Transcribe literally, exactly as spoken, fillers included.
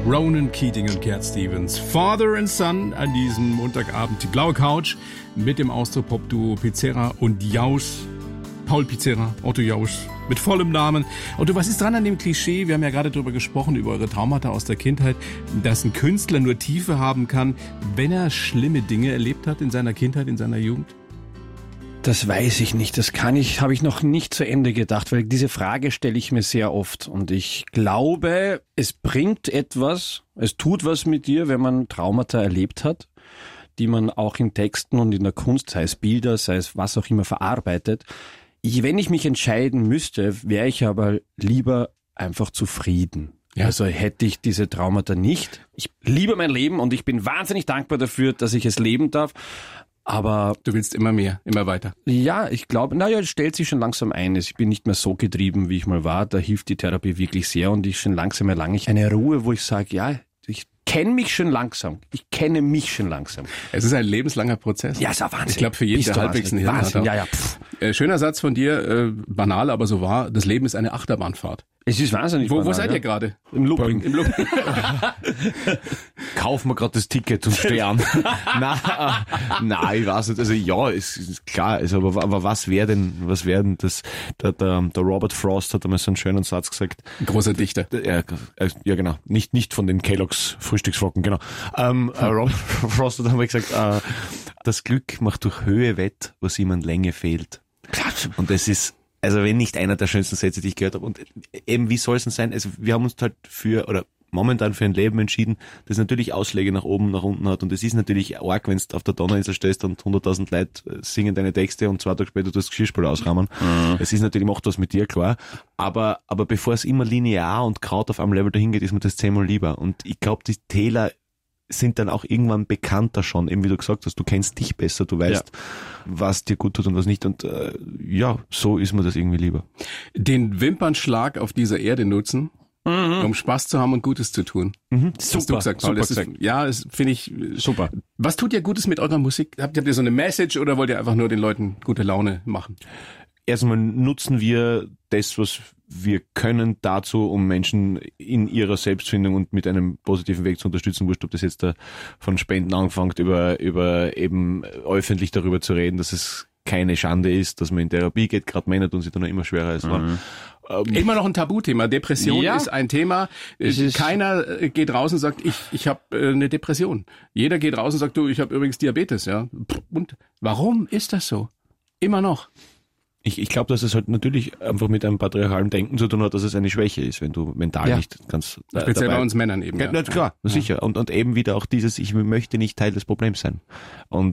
Ronan Keating und Cat Stevens. Father and Son an diesem Montagabend. Die blaue Couch mit dem Austropop-Duo Pizzerra und Jausch. Paul Pizzerra, Otto Jausch mit vollem Namen. Otto, was ist dran an dem Klischee? Wir haben ja gerade darüber gesprochen, über eure Traumata aus der Kindheit, dass ein Künstler nur Tiefe haben kann, wenn er schlimme Dinge erlebt hat in seiner Kindheit, in seiner Jugend? Das weiß ich nicht. Das kann ich, habe ich noch nicht zu Ende gedacht, weil diese Frage stelle ich mir sehr oft. Und ich glaube, es bringt etwas, es tut was mit dir, wenn man Traumata erlebt hat, die man auch in Texten und in der Kunst, sei es Bilder, sei es was auch immer, verarbeitet. Ich, wenn ich mich entscheiden müsste, wäre ich aber lieber einfach zufrieden. Ja. Also hätte ich diese Traumata nicht. Ich liebe mein Leben und ich bin wahnsinnig dankbar dafür, dass ich es leben darf. Aber du willst immer mehr, immer weiter. Ja, ich glaube, naja, es stellt sich schon langsam ein. Ich bin nicht mehr so getrieben, wie ich mal war. Da hilft die Therapie wirklich sehr und ich schon langsam erlange ich eine Ruhe, wo ich sage, ja, ich kenne mich schon langsam. Ich kenne mich schon langsam. Es ist ein lebenslanger Prozess. Ja, ist auch Wahnsinn. Ich glaube, für jeden, der halbwegs ein Hirn hat. Ja, ja. Pff. Äh, schöner Satz von dir, äh, banal, aber so wahr. Das Leben ist eine Achterbahnfahrt. Es ist wahnsinnig Wo, banal, wo seid ja? ihr gerade? Im Looping. Im Looping. Kaufen wir gerade das Ticket und steh an. Nein, äh, nein, ich weiß nicht. Also ja, es ist klar. Also, aber, aber was wäre denn, was wäre denn das? Der, der, der Robert Frost hat einmal so einen schönen Satz gesagt. Ein großer Dichter. Ja, ja genau. Nicht nicht von den Kellogg's Frühstücksflocken, genau. Ähm, äh, Robert Frost hat einmal gesagt, äh, das Glück macht durch Höhe wett, was ihm an Länge fehlt. Und das ist also wenn nicht einer der schönsten Sätze, die ich gehört habe. Und eben, wie soll es denn sein? Also wir haben uns halt für, oder momentan für ein Leben entschieden, das natürlich Ausschläge nach oben, nach unten hat. Und es ist natürlich arg, wenn du auf der Donauinsel stehst und hunderttausend Leute singen deine Texte und zwei Tage später du das Geschirrspül ausrahmen. Mhm. Es ist natürlich, macht was mit dir, klar. Aber, aber bevor es immer linear und Kraut auf einem Level dahin geht, ist mir das zehnmal lieber. Und ich glaube, die Täler sind dann auch irgendwann bekannter schon, eben wie du gesagt hast, du kennst dich besser, du weißt, ja, was dir gut tut und was nicht und äh, ja, so ist mir das irgendwie lieber. Den Wimpernschlag auf dieser Erde nutzen, mhm, um Spaß zu haben und Gutes zu tun. Mhm. Das super, hast du gesagt, Paul. super Das ist, gesagt. ja, das finde ich super. Was tut ihr Gutes mit eurer Musik? Habt, habt ihr so eine Message oder wollt ihr einfach nur den Leuten gute Laune machen? Erstmal nutzen wir das, was wir können dazu, um Menschen in ihrer Selbstfindung und mit einem positiven Weg zu unterstützen. Wurscht, ob das jetzt da von Spenden anfängt, über, über eben öffentlich darüber zu reden, dass es keine Schande ist, dass man in Therapie geht. Gerade Männer tun sich da noch immer schwerer als Frauen. Mhm. Immer noch ein Tabuthema. Depression ja, ist ein Thema. ist Keiner geht raus und sagt, ich ich habe äh, eine Depression. Jeder geht raus und sagt, du, ich habe übrigens Diabetes. Ja. Und warum ist das so? Immer noch. Ich, ich glaube, dass es halt natürlich einfach mit einem patriarchalen Denken zu tun hat, dass es eine Schwäche ist, wenn du mental ja, nicht ganz äh, speziell dabei. bei uns Männern eben. Ja, Ja. klar, ja, sicher. Und, und eben wieder auch dieses, ich möchte nicht Teil des Problems sein. Und